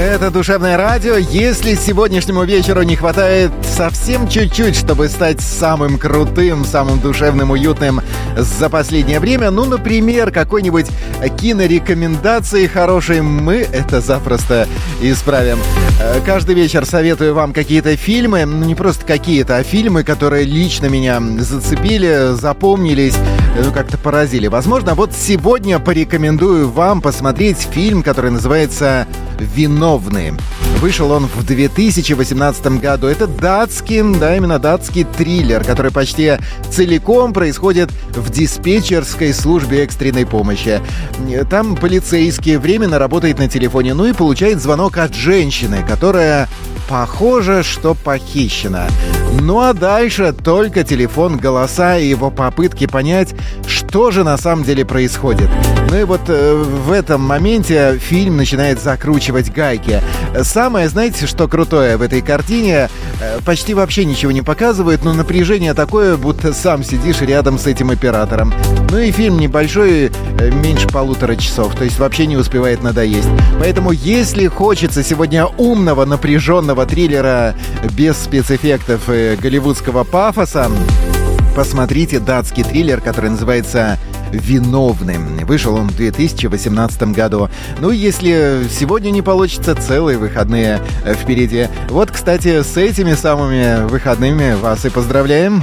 Это «Душевное радио». Если сегодняшнему вечеру не хватает совсем чуть-чуть, чтобы стать самым крутым, самым душевным, уютным за последнее время, ну, например, какой-нибудь кинорекомендации хорошей, мы это запросто исправим. Каждый вечер советую вам какие-то фильмы, ну, не просто какие-то, а фильмы, которые лично меня зацепили, запомнились, ну, как-то поразили. Возможно, вот сегодня порекомендую вам посмотреть фильм, который называется «Виновные». Вышел он в 2018 году. Это датский, да, именно датский триллер, который почти целиком происходит в диспетчерской службе экстренной помощи. Там полицейский временно работает на телефоне, ну и получает звонок от женщины, которая похоже, что похищена. Ну а дальше только телефон, голоса и его попытки понять, что же на самом деле происходит. Ну и вот в этом моменте фильм начинает закручивать гайки. Самое, знаете, что крутое в этой картине? Почти вообще ничего не показывает, но напряжение такое, будто сам сидишь рядом с этим оператором. Ну и фильм небольшой, меньше 1,5 часов, то есть вообще не успевает надоесть. Поэтому если хочется сегодня умного, напряженного триллера без спецэффектов и голливудского пафоса, посмотрите датский триллер, который называется «Виновны». Вышел он в 2018 году. Ну, если сегодня не получится, целые выходные впереди. Вот, кстати, с этими самыми выходными вас и поздравляем.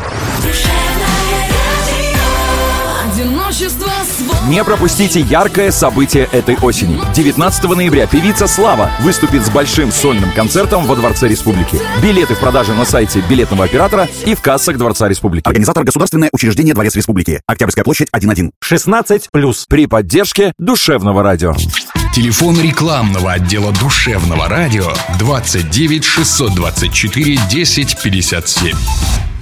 Не пропустите яркое событие этой осени. 19 ноября певица Слава выступит с большим сольным концертом во Дворце Республики. Билеты в продаже на сайте билетного оператора и в кассах Дворца Республики. Организатор — Государственное учреждение «Дворец Республики». Октябрьская площадь, 1-1. 16+. При поддержке Душевного радио. Телефон рекламного отдела Душевного радио 29 624 10 57.